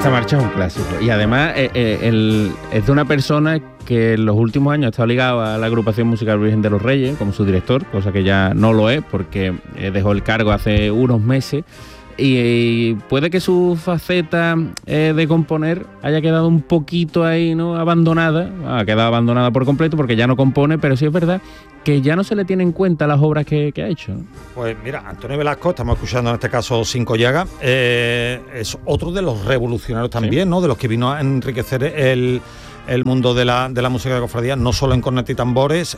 Esta marcha es un clásico y además es de una persona que en los últimos años ha estado ligado a la agrupación musical Virgen de los Reyes como su director, cosa que ya no lo es porque dejó el cargo hace unos meses. Y puede que su faceta de componer haya quedado un poquito ahí, ¿no?, abandonada. Ha quedado abandonada por completo porque ya no compone, pero sí es verdad que ya no se le tiene en cuenta las obras que ha hecho. Pues mira, Antonio Velasco, estamos escuchando en este caso Cinco Llagas, es otro de los revolucionarios también, ¿sí?, ¿no?, de los que vino a enriquecer el mundo de la música de cofradía, no solo en cornet y tambores,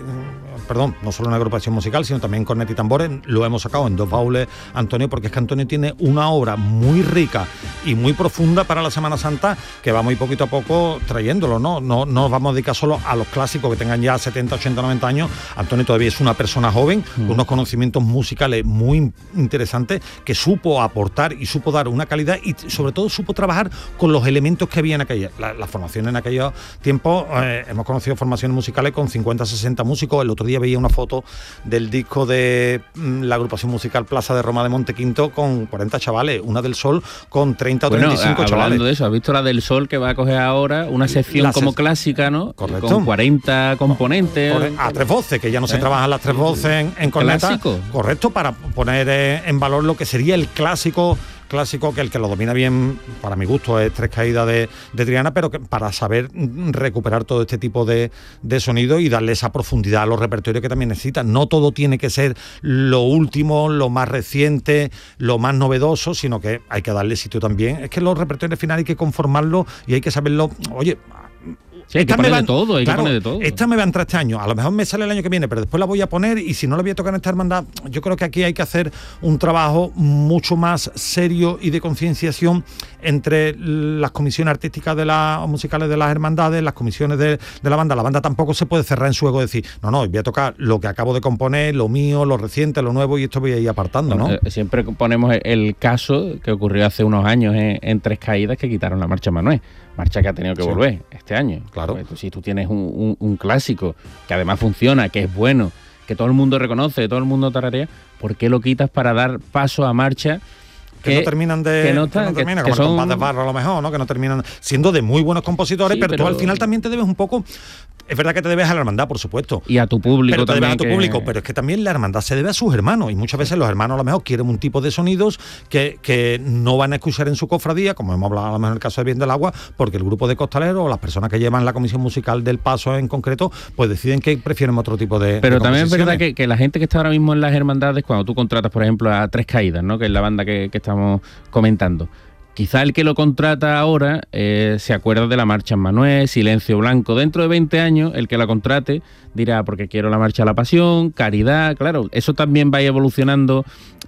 no solo en agrupación musical, sino también en cornet y tambores. Lo hemos sacado en dos baúles, Antonio, porque es que Antonio tiene una obra muy rica y muy profunda para la Semana Santa, que va muy poquito a poco trayéndolo, ¿no? No nos vamos a dedicar solo a los clásicos que tengan ya 70, 80, 90 años. Antonio todavía es una persona joven, con unos conocimientos musicales muy interesantes, que supo aportar y supo dar una calidad y sobre todo supo trabajar con los elementos que había en aquella, la formación en aquellos tiempos. Hemos conocido formaciones musicales con 50, 60 músicos. El otro día veía una foto del disco de la agrupación musical Plaza de Roma de Montequinto con 40 chavales, una del Sol con 30 o 35 chavales. Hablando de eso, ¿has visto la del Sol que va a coger ahora una sección como clásica, ¿no? Correcto. Con 40 componentes. A tres voces, que ya no se trabajan las tres voces en corneta. ¿Clásico? Correcto, para poner en valor lo que sería el clásico, que el que lo domina bien, para mi gusto, es Tres Caídas de Triana, pero que para saber recuperar todo este tipo de sonido y darle esa profundidad a los repertorios que también necesitan. No todo tiene que ser lo último, lo más reciente, lo más novedoso, sino que hay que darle sitio también. Es que los repertorios finales hay que conformarlos y hay que saberlo. Oye, sí, hay que poner de todo, hay que poner de todo. Esta me va a entrar este año, a lo mejor me sale el año que viene, pero después la voy a poner y si no la voy a tocar en esta hermandad, yo creo que aquí hay que hacer un trabajo mucho más serio y de concienciación entre las comisiones artísticas musicales de las hermandades, las comisiones de la banda. La banda tampoco se puede cerrar en su ego y decir, no, voy a tocar lo que acabo de componer, lo mío, lo reciente, lo nuevo, y esto voy a ir apartando, ¿no? Siempre ponemos el caso que ocurrió hace unos años en Tres Caídas, que quitaron la marcha Manuel. Marcha que ha tenido que volver este año. Claro. Pues, si tú tienes un clásico que además funciona, que es bueno, que todo el mundo reconoce, que todo el mundo tararea, ¿por qué lo quitas para dar paso a marcha que no terminan como el compás de barro a lo mejor, ¿no? Que no terminan siendo de muy buenos compositores, sí, pero tú al final también te debes un poco. Es verdad que te debes a la hermandad, por supuesto. Y a tu público pero también. Te debes a tu público, pero es que también la hermandad se debe a sus hermanos. Y muchas veces los hermanos a lo mejor quieren un tipo de sonidos que no van a escuchar en su cofradía, como hemos hablado a lo mejor en el caso de Bien del Agua, porque el grupo de costaleros o las personas que llevan la comisión musical del Paso en concreto, pues deciden que prefieren otro tipo de. Pero también es verdad que la gente que está ahora mismo en las hermandades, cuando tú contratas, por ejemplo, a Tres Caídas, ¿no?, que es la banda que estamos comentando. Quizá el que lo contrata ahora se acuerda de la marcha en Manuel, Silencio Blanco. Dentro de 20 años, el que la contrate dirá, porque quiero la marcha a la Pasión, Caridad. Claro, eso también va evolucionando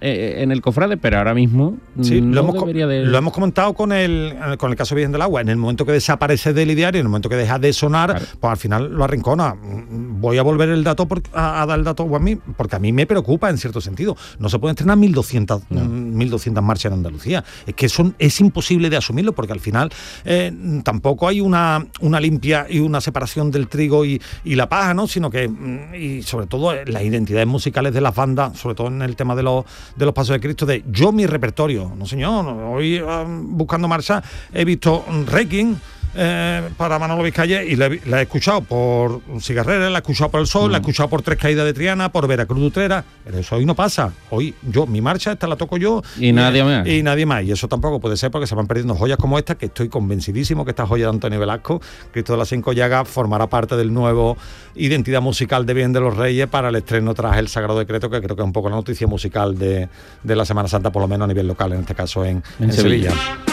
en el cofrade, pero ahora mismo sí, lo hemos comentado con el caso Virgen del Agua. En el momento que desaparece del ideario, en el momento que deja de sonar, claro, pues al final lo arrincona. Voy a volver a dar el dato a mí, porque a mí me preocupa en cierto sentido. No se pueden estrenar 1.200 marchas en Andalucía. Es que es imposible de asumirlo, porque al final tampoco hay una limpia y una separación del trigo y la paja, ¿no? Sino que, y sobre todo las identidades musicales de las bandas, sobre todo en el tema de los Pasos de Cristo, de yo mi repertorio, no señor, hoy buscando marcha he visto Requiem para Manolo Vizcayer y la he escuchado por Cigarrera, la he escuchado por El Sol, la he escuchado por Tres Caídas de Triana, por Veracruz de Utrera, pero eso hoy no pasa. Hoy mi marcha esta la toco yo y nadie más. Y nadie más, y eso tampoco puede ser, porque se van perdiendo joyas como esta, que estoy convencidísimo que esta joya de Antonio Velasco, Cristo de las Cinco Llagas, formará parte del nuevo identidad musical de Bien de los Reyes para el estreno tras el Sagrado Decreto, que creo que es un poco la noticia musical de la Semana Santa, por lo menos a nivel local, en este caso en Sevilla.